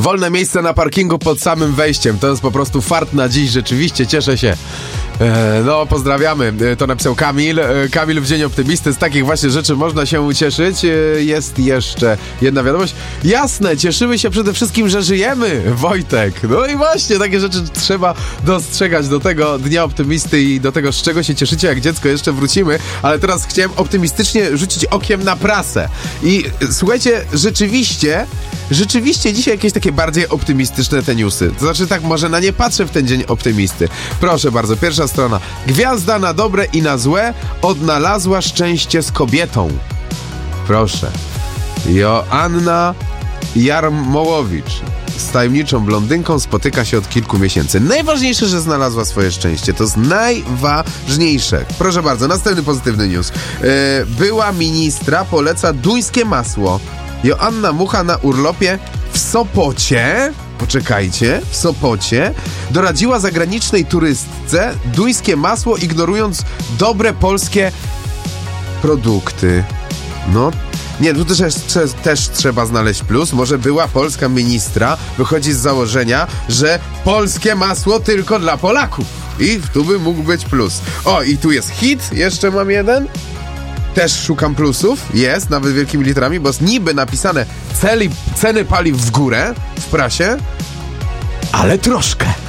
Wolne miejsce na parkingu pod samym wejściem. To jest po prostu fart na dziś, rzeczywiście, cieszę się. No, pozdrawiamy. To napisał Kamil. Kamil w Dzień Optymisty. Z takich właśnie rzeczy można się cieszyć. Jest jeszcze jedna wiadomość. Jasne, cieszymy się przede wszystkim, że żyjemy, Wojtek. No i właśnie, takie rzeczy trzeba dostrzegać do tego Dnia Optymisty i do tego, z czego się cieszycie jak dziecko. Jeszcze wrócimy, ale teraz chciałem optymistycznie rzucić okiem na prasę. I słuchajcie, rzeczywiście dzisiaj jakieś takie bardziej optymistyczne te newsy. To znaczy tak, może na nie patrzę w ten Dzień Optymisty. Proszę bardzo, pierwsza strona. Gwiazda na dobre i na złe odnalazła szczęście z kobietą. Proszę. Joanna Jarmołowicz z tajemniczą blondynką spotyka się od kilku miesięcy. Najważniejsze, że znalazła swoje szczęście. To jest najważniejsze. Proszę bardzo, następny pozytywny news. Była ministra poleca duńskie masło. Joanna Mucha na urlopie w Sopocie, poczekajcie, w Sopocie doradziła zagranicznej turystce duńskie masło, ignorując dobre polskie produkty. No, nie, tu też trzeba znaleźć plus. Może była polska ministra, wychodzi z założenia, że polskie masło tylko dla Polaków. I tu by mógł być plus. O, i tu jest hit, jeszcze mam jeden. Też szukam plusów, jest, nawet wielkimi literami, bo jest niby napisane ceny paliw w górę w prasie, ale troszkę.